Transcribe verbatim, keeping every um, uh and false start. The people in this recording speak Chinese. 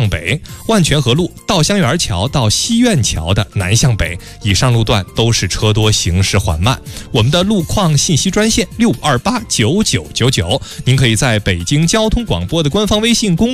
向北，万泉河路稻香园桥到西苑桥的南向北，以上路段都是车多行驶缓慢。我们的路况信息专线六五二八九九九九，您可以在北京交通广播的官方微信公